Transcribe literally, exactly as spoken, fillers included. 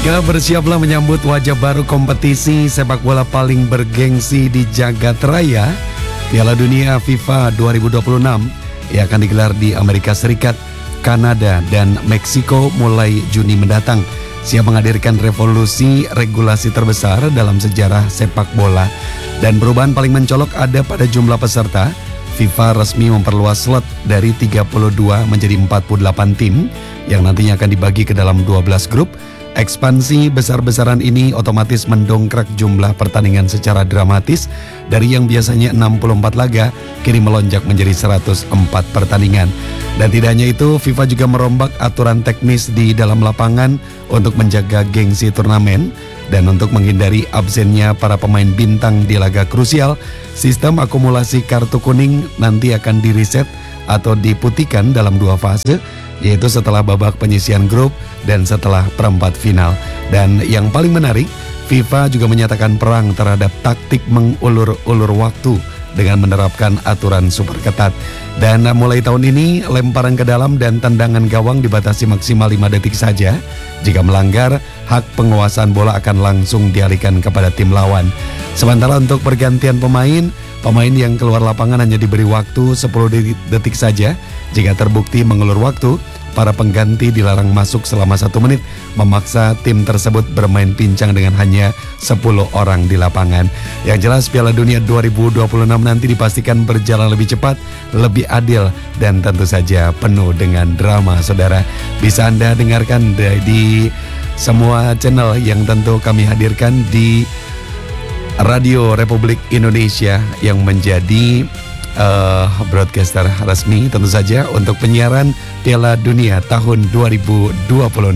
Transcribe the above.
Ya, bersiaplah menyambut wajah baru kompetisi sepak bola paling bergengsi di jagat raya. Piala Dunia FIFA dua ribu dua puluh enam yang akan digelar di Amerika Serikat, Kanada, dan Meksiko mulai Juni mendatang. Siap menghadirkan revolusi regulasi terbesar dalam sejarah sepak bola. Dan perubahan paling mencolok ada pada jumlah peserta. FIFA resmi memperluas slot dari tiga puluh dua menjadi empat puluh delapan tim yang nantinya akan dibagi ke dalam dua belas grup. Ekspansi besar-besaran ini otomatis mendongkrak jumlah pertandingan secara dramatis dari yang biasanya enam puluh empat laga kini melonjak menjadi seratus empat pertandingan. Dan tidak hanya itu, FIFA juga merombak aturan teknis di dalam lapangan untuk menjaga gengsi turnamen dan untuk menghindari absennya para pemain bintang di laga krusial. Sistem akumulasi kartu kuning nanti akan diriset atau diputihkan dalam dua fase, yaitu setelah babak penyisihan grup dan setelah perempat final. Dan yang paling menarik, FIFA juga menyatakan perang terhadap taktik mengulur-ulur waktu dengan menerapkan aturan super ketat. Dan mulai tahun ini, lemparan ke dalam dan tendangan gawang dibatasi maksimal lima detik saja. Jika melanggar, hak penguasaan bola akan langsung dialihkan kepada tim lawan. Sementara untuk pergantian pemain, pemain yang keluar lapangan hanya diberi waktu sepuluh detik saja. Jika terbukti mengulur waktu, para pengganti dilarang masuk selama satu menit, memaksa tim tersebut bermain pincang dengan hanya sepuluh orang di lapangan. Yang jelas, Piala Dunia dua ribu dua puluh enam nanti dipastikan berjalan lebih cepat, lebih adil, dan tentu saja penuh dengan drama, saudara. Bisa Anda dengarkan di semua channel yang tentu kami hadirkan di Radio Republik Indonesia yang menjadi uh, broadcaster resmi tentu saja untuk penyiaran Piala Dunia tahun dua ribu dua puluh enam.